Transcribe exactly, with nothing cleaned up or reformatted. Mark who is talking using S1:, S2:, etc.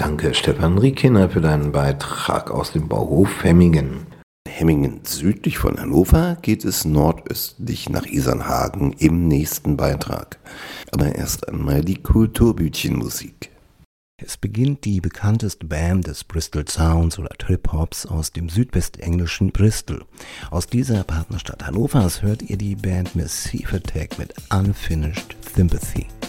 S1: Danke, Stefan Riekener, für deinen Beitrag aus dem Bauhof Hemmingen.
S2: Hemmingen südlich von Hannover geht es nordöstlich nach Isernhagen im nächsten Beitrag. Aber erst einmal die Kulturbütchenmusik.
S3: Es beginnt die bekannteste Band des Bristol Sounds oder Trip-Hops aus dem südwestenglischen Bristol. Aus dieser Partnerstadt Hannovers hört ihr die Band Massive Attack mit Unfinished Sympathy.